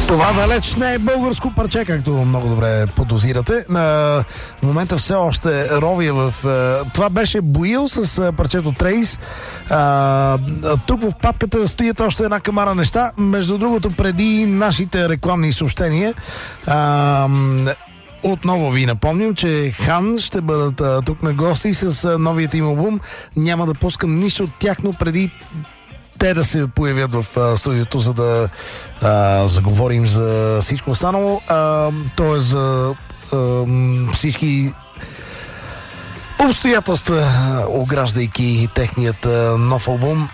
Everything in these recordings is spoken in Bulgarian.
Това далеч не е българско парче, както много добре подозирате. На момента все още ровия в... Това беше Боил с парчето Трейс. Тук в папката стоят още една камара неща. Между другото, преди нашите рекламни съобщения, отново ви напомням, че Хан ще бъдат тук на гости с новият им албум. Няма да пускам нищо от тяхно преди те да се появят в студиото, за да заговорим за всичко останало. Т.е. за всички обстоятелства, ограждайки техният нов албум.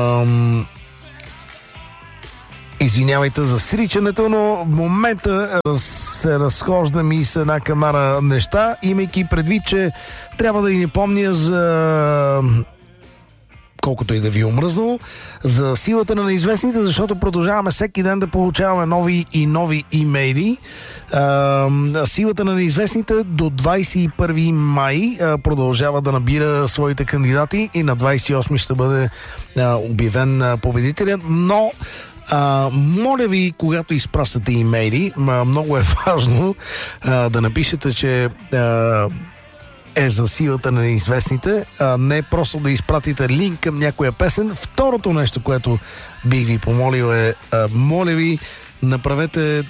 Извинявайте за сричането, но в момента се разхождам и с една камара неща, имайки предвид, че трябва да ви напомня за... колкото и да ви е омръзнало, за силата на неизвестните, защото продължаваме всеки ден да получаваме нови и нови имейли. Силата на неизвестните до 21 май продължава да набира своите кандидати и на 28 ще бъде обявен победителят, но моля ви, когато изпращате имейли, много е важно да напишете, че е за силата на неизвестните, не просто да изпратите линк към някоя песен. Второто нещо, което бих ви помолил е, моля ви, направете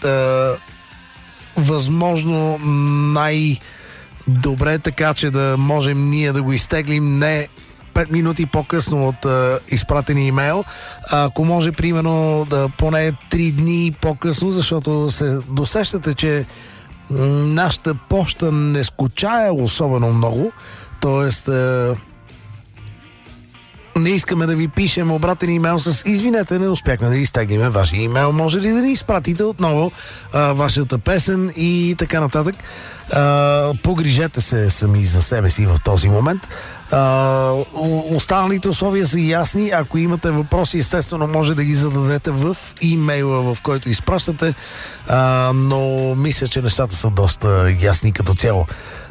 възможно най-добре, така че да можем ние да го изтеглим не 5 минути по-късно от изпратени имейл. Ако може, примерно, да поне 3 дни по-късно, защото се досещате, че нашата поща не скучае особено много, т.е. не искаме да ви пишем обратен имейл с извинете, не успяхме да изтеглиме вашия имейл, може ли да ни изпратите отново вашата песен и така нататък. Погрижете се сами за себе си в този момент. Останалите условия са ясни. Ако имате въпроси, естествено може да ги зададете в имейла, в който изпращате, но мисля, че нещата са доста ясни като цяло.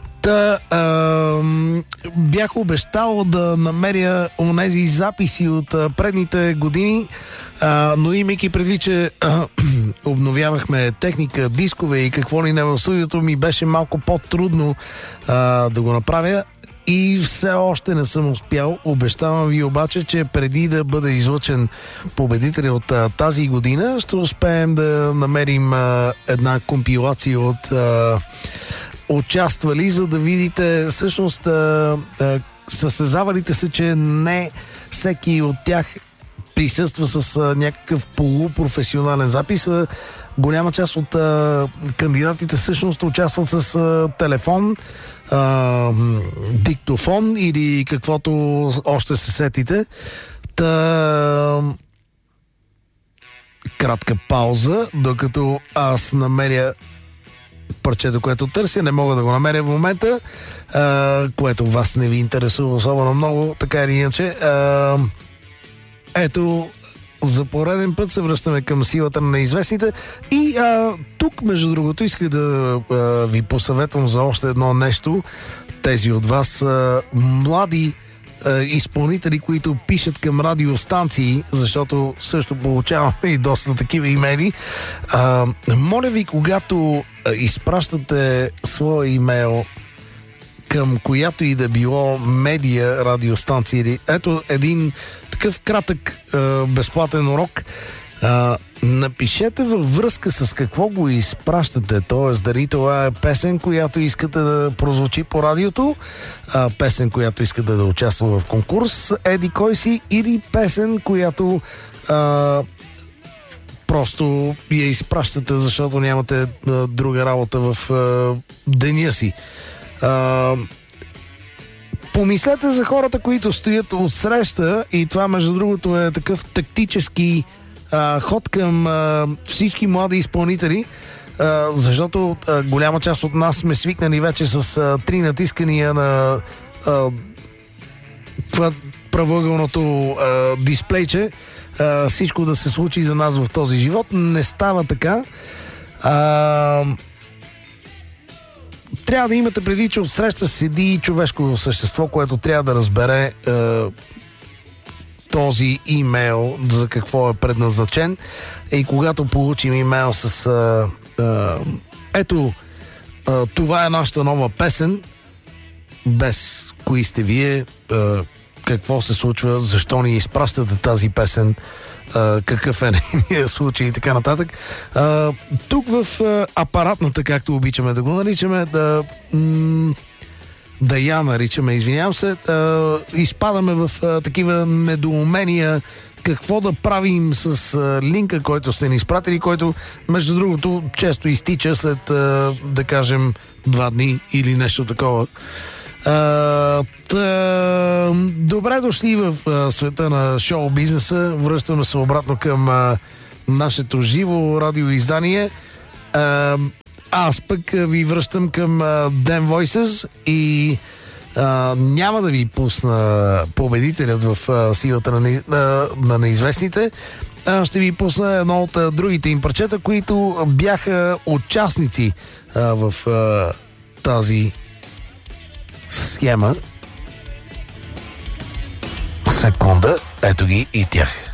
Бях обещал да намеря онези записи от предните години, но имайки предвид, че обновявахме техника, дискове и какво ли не в студиото, ми беше малко по-трудно да го направя и все още не съм успял. Обещавам ви обаче, че преди да бъде излъчен победител от тази година, ще успеем да намерим една компилация от участвали, за да видите всъщност състезавалите се, че не всеки от тях присъства с някакъв полупрофесионален запис. Голяма част от кандидатите всъщност участват с телефон, диктофон или каквото още се сетите. Кратка пауза, докато аз намеря парчето, което търся. Не мога да го намеря в момента, което вас не ви интересува особено много, така или иначе. Ето, за пореден път се връщаме към силата на неизвестните и тук, между другото, исках да ви посъветвам за още едно нещо. Тези от вас млади изпълнители, които пишат към радиостанции, защото също получаваме и доста такива имейли. Моля ви, когато изпращате своя имейл към която и да било медия, радиостанция или ето един такъв кратък безплатен урок, напишете във връзка с какво го изпращате, т.е. дали това е песен, която искате да прозвучи по радиото, песен, която искате да участва в конкурс, еди кой си, или песен, която просто я изпращате, защото нямате друга работа в деня си. Помислете за хората, които стоят отсреща, и това, между другото, е такъв тактически ход към всички млади изпълнители, защото голяма част от нас сме свикнали вече с 3 натискания на правоъгълното дисплейче, всичко да се случи за нас в този живот. Не става така. Трябва да имате предвид, че отсреща седи човешко същество, което трябва да разбере този имейл за какво е предназначен. И когато получим имейл с ето, това е нашата нова песен, без кои сте вие, какво се случва, защо ни изпращате тази песен, какъв е нейният случай и така нататък. Тук в апаратната, както обичаме да го наричаме, да я наричаме, извинявам се, изпадаме в такива недоумения какво да правим с линка, който сте ни изпратили, който, между другото, често изтича след, да кажем, 2 дни или нещо такова. Добре дошли в света на шоу-бизнеса. Връщаме се обратно към нашето живо радиоиздание. Аз пък ви връщам към Dan Voices и няма да ви пусна победителят в силата на неизвестните. Ще ви пусна едно от другите им парчета, които бяха участници в тази схема. Секунда, ето ги и тях.